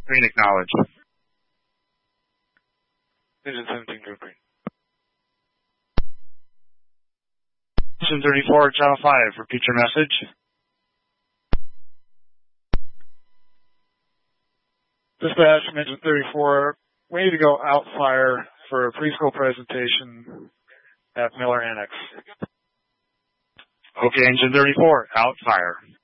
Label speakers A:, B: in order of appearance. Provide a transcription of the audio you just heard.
A: Green acknowledge.
B: Engine 17, go green.
A: Engine 34, Channel 5, repeat your message.
B: Dispatch from Engine 34, we need to go out fire for a preschool presentation at Miller Annex.
A: Okay, Engine 34, out fire.